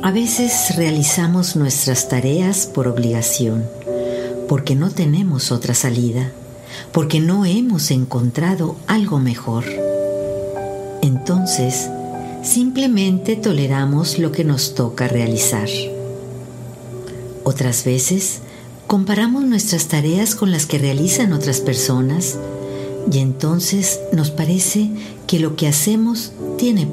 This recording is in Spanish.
A veces realizamos nuestras tareas por obligación, porque no tenemos otra salida, porque no hemos encontrado algo mejor. Entonces, simplemente toleramos lo que nos toca realizar. Otras veces, comparamos nuestras tareas con las que realizan otras personas y entonces nos parece que lo que hacemos tiene